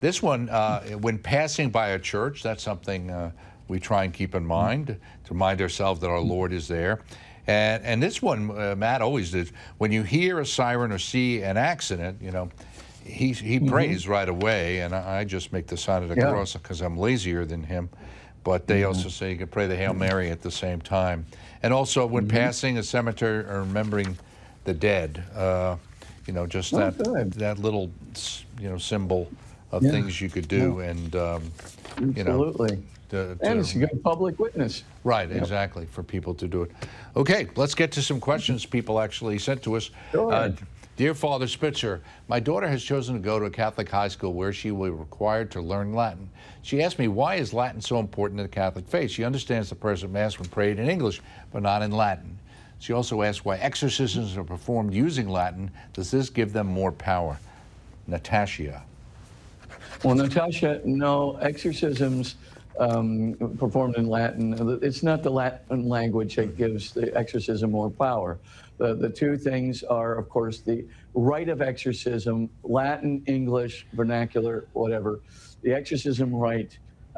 This one, when passing by a church, that's something we try and keep in mind to remind ourselves that our Lord is there. And this one, Matt always did. When you hear a siren or see an accident, you know, he prays right away. And I just make the sign of the cross because I'm lazier than him. But they also say you can pray the Hail Mary at the same time. And also when passing a cemetery or remembering the dead, you know, just that little, you know, symbol of things you could do, and you know, and it's a good public witness. Right, exactly, for people to do it. Okay, let's get to some questions people actually sent to us. Dear Father Spitzer, my daughter has chosen to go to a Catholic high school where she will be required to learn Latin. She asked me, why is Latin so important in the Catholic faith? She understands the prayers of Mass when prayed in English, but not in Latin. She also asked why exorcisms are performed using Latin. Does this give them more power? Natasha. Well, Natasha, no, exorcisms performed in Latin, it's not the Latin language that gives the exorcism more power. The two things are, of course, the rite of exorcism, Latin, English, vernacular, whatever. The exorcism rite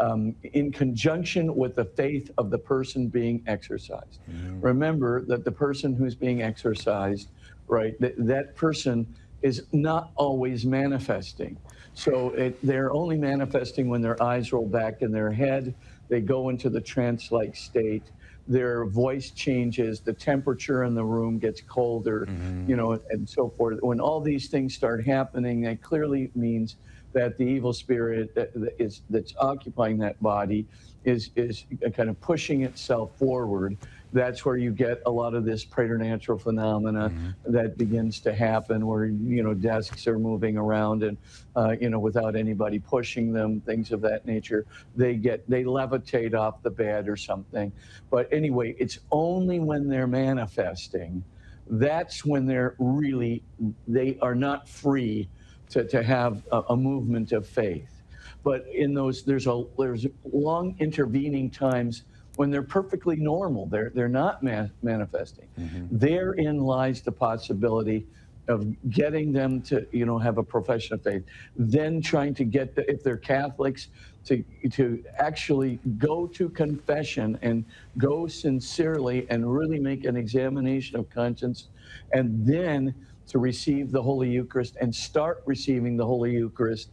in conjunction with the faith of the person being exorcised. Remember that the person who's being exorcised, right, that person is not always manifesting. So they're only manifesting when their eyes roll back in their head, they go into the trance-like state, their voice changes, the temperature in the room gets colder, you know, and so forth. When all these things start happening, that clearly means that the evil spirit that's occupying that body is kind of pushing itself forward. That's where you get a lot of this preternatural phenomena that begins to happen, where, you know, desks are moving around and, you know, without anybody pushing them, things of that nature. They levitate off the bed or something. But anyway, it's only when they're manifesting, that's when they are not free to have a movement of faith. But in those, there's long intervening times when they're perfectly normal, they're not manifesting. Therein lies the possibility of getting them to, you know, have a profession of faith. Then trying to get, if they're Catholics, to actually go to confession and go sincerely and really make an examination of conscience, and then to receive the Holy Eucharist and start receiving the Holy Eucharist,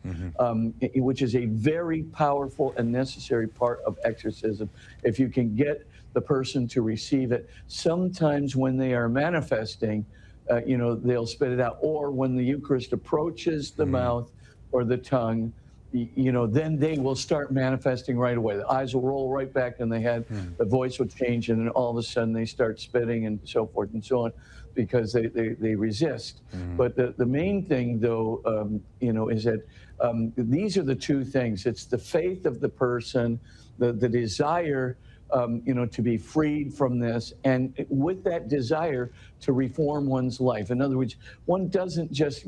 which is a very powerful and necessary part of exorcism. If you can get the person to receive it, sometimes when they are manifesting, you know, they'll spit it out. Or when the Eucharist approaches the mouth or the tongue, you know, then they will start manifesting right away. The eyes will roll right back in the head, the voice will change, and then all of a sudden they start spitting and so forth and so on, because they resist. But the main thing, though, you know, is that these are the two things. It's the faith of the person, the desire, you know, to be freed from this, and with that desire to reform one's life. In other words, one doesn't just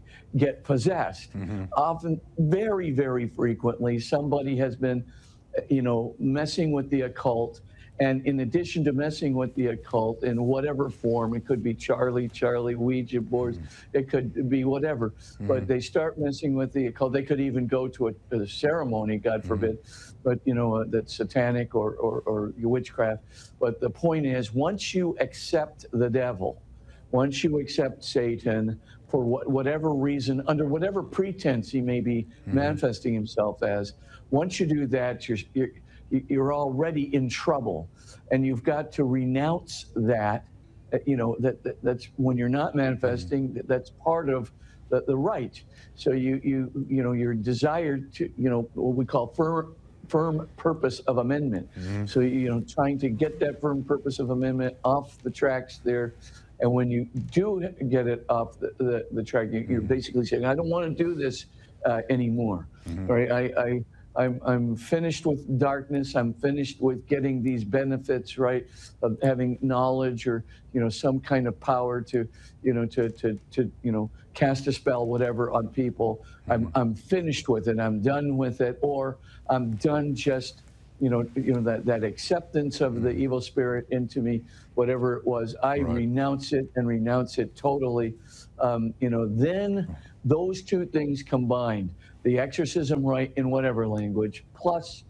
get possessed. Often, very, very frequently, somebody has been, you know, messing with the occult. And in addition to messing with the occult in whatever form, it could be Charlie, Ouija boards, it could be whatever, but they start messing with the occult. They could even go to a ceremony, God forbid, but, you know, that's satanic or witchcraft. But the point is, once you accept the devil, once you accept Satan, for whatever reason, under whatever pretense he may be manifesting himself as, once you do that, you're already in trouble, and you've got to renounce that. You know, that's when you're not manifesting. That's part of the right. So you know, your desire to, you know, what we call firm purpose of amendment. So, you know, trying to get that firm purpose of amendment off the tracks there. And when you do get it off the track, you're basically saying, I don't want to do this anymore. Right? I'm finished with darkness. I'm finished with getting these benefits, right, of having knowledge or, you know, some kind of power to, you know, to you know, cast a spell, whatever, on people. I'm finished with it. I'm done with it, or I'm done just, you know that acceptance of the evil spirit into me, whatever it was. I renounce it and renounce it totally. You know, then those two things combined, the exorcism rite in whatever language, plus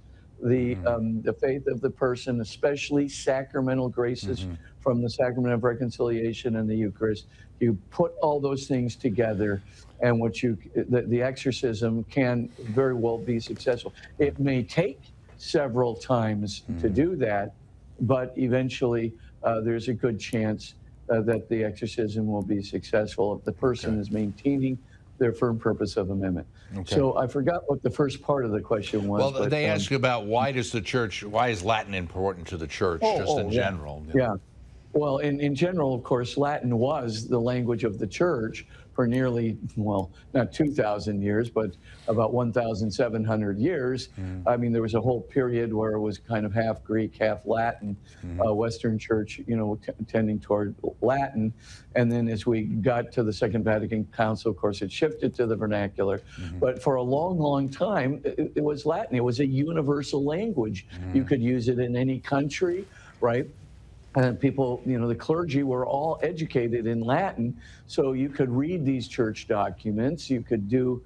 the faith of the person, especially sacramental graces from the sacrament of reconciliation and the Eucharist. You put all those things together, and the exorcism can very well be successful. It may take several times to do that, but eventually there's a good chance that the exorcism will be successful if the person is maintaining their firm purpose of amendment. Okay. So I forgot what the first part of the question was. Well, but, they ask you about why is Latin important to the church, just in general? Yeah. Well, in general, of course, Latin was the language of the church for nearly, well, not 2,000 years, but about 1,700 years. I mean, there was a whole period where it was kind of half Greek, half Latin, Western Church, tending toward Latin. And then as we got to the Second Vatican Council, of course, it shifted to the vernacular. But for a long, long time, it was Latin. It was a universal language. You could use it in any country, right? And people, the clergy were all educated in Latin, so you could read these church documents. You could do,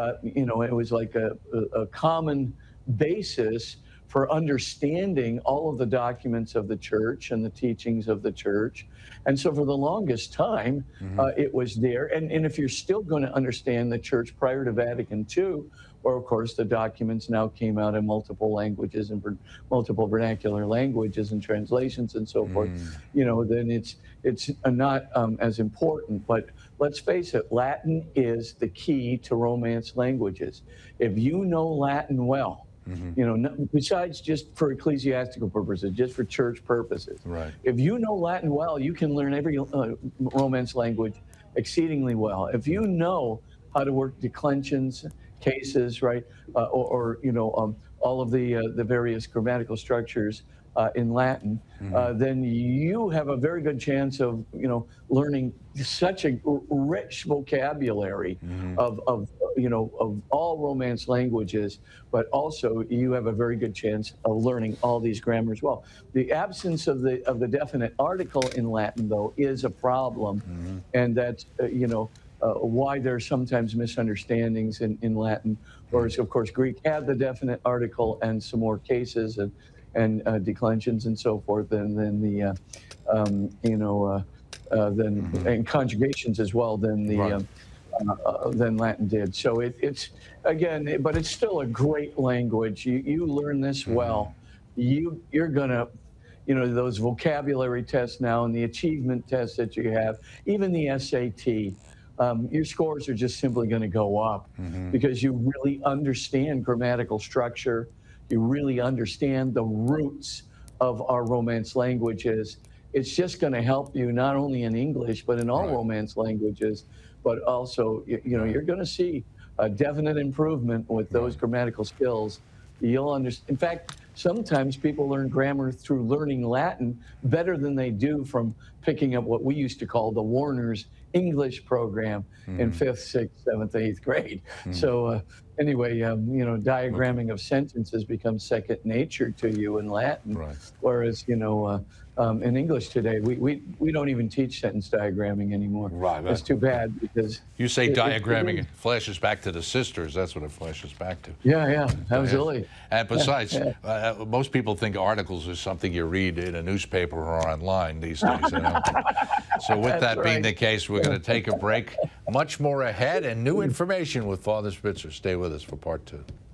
it was like a common basis for understanding all of the documents of the church and the teachings of the church. And so for the longest time, it was there. And if you're still going to understand the church prior to Vatican II, or of course the documents now came out in multiple languages and multiple vernacular languages and translations and so forth, then it's not as important. But let's face it, Latin is the key to Romance languages. If you know Latin well, besides just for ecclesiastical purposes, just for church purposes. Right. If you know Latin well, you can learn every Romance language exceedingly well. If you know how to work declensions, cases, right, or all of the various grammatical structures in Latin, then you have a very good chance of learning such a rich vocabulary of all Romance languages, but also you have a very good chance of learning all these grammars well. The absence of the definite article in Latin, though, is a problem, and that's why there's sometimes misunderstandings in Latin. Whereas, of course, Greek had the definite article and some more cases and declensions and so forth, and then and conjugations as well than Latin did. So it's again, but it's still a great language. You learn this well, you're gonna. Those vocabulary tests now and the achievement tests that you have, even the SAT, your scores are just simply going to go up because you really understand grammatical structure. You really understand the roots of our Romance languages. It's just going to help you not only in English, but in all Romance languages. But also, you're going to see a definite improvement with those grammatical skills. You'll understand. In fact, sometimes people learn grammar through learning Latin better than they do from picking up what we used to call the Warner's English program in 5th, 6th, 7th, 8th grade. So anyway, diagramming of sentences becomes second nature to you in Latin, whereas in English today we don't even teach sentence diagramming anymore. Right, it's too bad because you say diagramming, it flashes back to the sisters. That's what it flashes back to. Yeah, absolutely. And besides, most people think articles is something you read in a newspaper or online these days. So with that being the case, we're going to take a break. Much more ahead and new information with Father Spitzer. Stay with us for part 2.